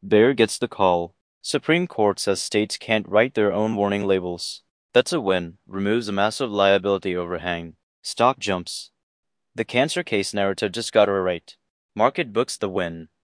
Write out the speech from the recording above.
Bayer gets the call. Supreme Court says states can't write their own warning labels. That's a win, removes a massive liability overhang. Stock jumps. The cancer case narrative just got her right. Market books the win.